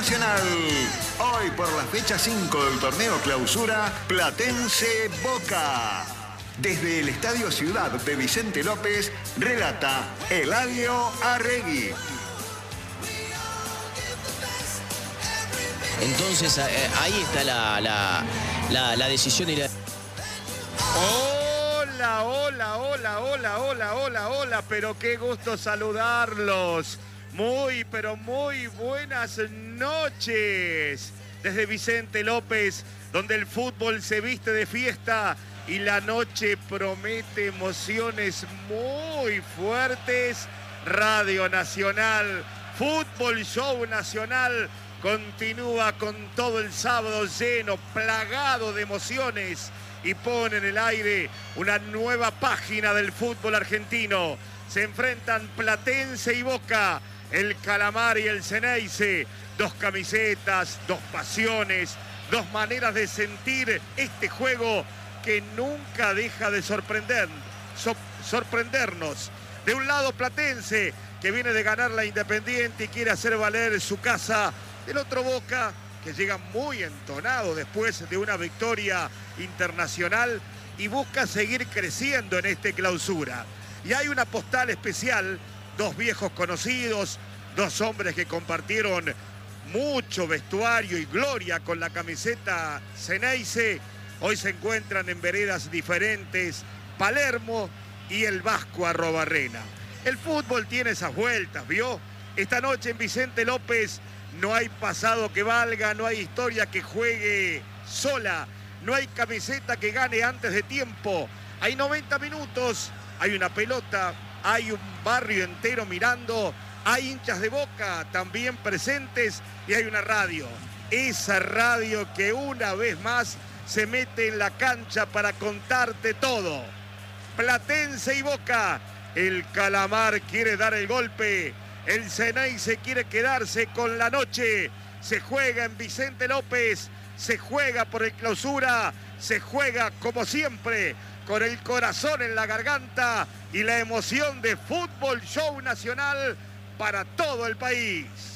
Nacional. Hoy por la fecha 5 del torneo Clausura, Platense Boca. Desde el Estadio Ciudad de Vicente López, relata Eladio Arregui. Entonces ahí está la decisión y la... Hola, pero qué gusto saludarlos. Muy, pero muy buenas noches. Desde Vicente López, donde el fútbol se viste de fiesta y la noche promete emociones muy fuertes. Radio Nacional, Fútbol Show Nacional, continúa con todo el sábado lleno, plagado de emociones y pone en el aire una nueva página del fútbol argentino. Se enfrentan Platense y Boca, el Calamar y el Ceneice. Dos camisetas, dos pasiones, dos maneras de sentir este juego que nunca deja de sorprendernos. De un lado Platense, que viene de ganar la Independiente y quiere hacer valer su casa. Del otro Boca, que llega muy entonado después de una victoria internacional y busca seguir creciendo en este Clausura. Y hay una postal especial, dos viejos conocidos, dos hombres que compartieron mucho vestuario y gloria con la camiseta Ceneice. Hoy se encuentran en veredas diferentes, Palermo y el Vasco Arrobarrena. El fútbol tiene esas vueltas, ¿vio? Esta noche en Vicente López no hay pasado que valga, no hay historia que juegue sola, no hay camiseta que gane antes de tiempo. Hay 90 minutos, hay una pelota, hay un barrio entero mirando, hay hinchas de Boca también presentes y hay una radio. Esa radio que una vez más se mete en la cancha para contarte todo. Platense y Boca, el Calamar quiere dar el golpe. El Ceneice quiere quedarse con la noche. Se juega en Vicente López, se juega por el Clausura, se juega como siempre, con el corazón en la garganta y la emoción de Fútbol Show Nacional para todo el país.